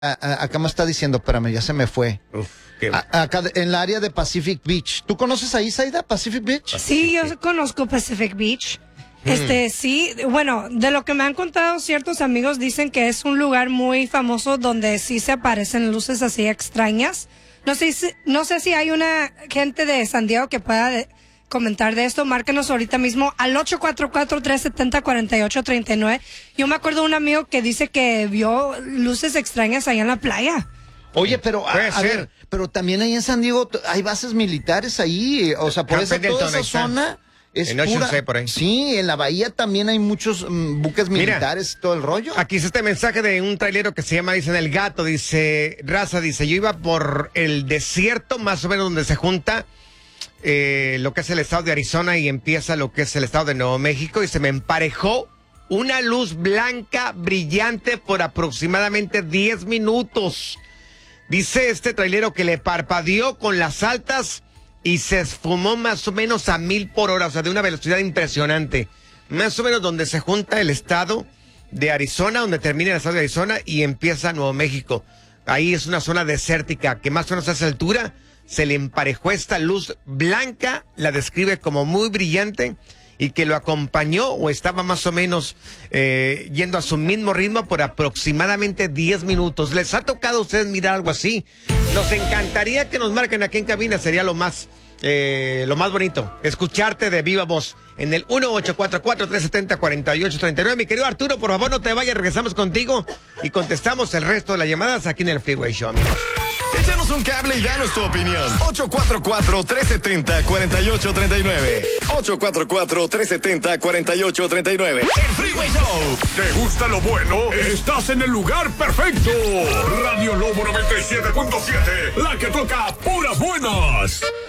acá me está diciendo, espérame, ya se me fue. Uf, Acá en la área de Pacific Beach. ¿Tú conoces ahí, Zaida, Pacific Beach? Sí, yo conozco Pacific Beach. Sí, bueno, de lo que me han contado ciertos amigos dicen que es un lugar muy famoso donde sí se aparecen luces así extrañas. No sé si hay una gente de San Diego que pueda comentar de esto. Márquenos ahorita mismo al 844-370-4839. Yo me acuerdo de un amigo que dice que vio luces extrañas allá en la playa. Oye, pero a ver, pero también ahí en San Diego hay bases militares ahí, o sea, por eso toda esa zona es en pura. Ocean Sea, por ahí. Sí, en la bahía también hay muchos buques militares, todo el rollo. Aquí está este mensaje de un trailero que se llama, dicen El Gato, dice, Raza, dice, yo iba por el desierto, más o menos donde se junta lo que es el estado de Arizona y empieza lo que es el estado de Nuevo México, y se me emparejó una luz blanca brillante por aproximadamente 10 minutos. Dice este trailero que le parpadeó con las altas y se esfumó más o menos a 1000 por hora, o sea, de una velocidad impresionante. Más o menos donde se junta el estado de Arizona, donde termina el estado de Arizona y empieza Nuevo México. Ahí es una zona desértica que más o menos a esa altura se le emparejó esta luz blanca, la describe como muy brillante, y que lo acompañó o estaba más o menos yendo a su mismo ritmo por aproximadamente 10 minutos. ¿Les ha tocado a ustedes mirar algo así? Nos encantaría que nos marquen aquí en cabina, sería lo más bonito, escucharte de viva voz en el 1844-370-4839. Mi querido Arturo, por favor no te vayas, regresamos contigo y contestamos el resto de las llamadas aquí en el Freeway Show, amigos. Échanos un cable y danos tu opinión. 844-370-4839. 844-370-4839. El Freeway Show. ¿Te gusta lo bueno? Estás en el lugar perfecto. Radio Lobo 97.7. La que toca puras buenas.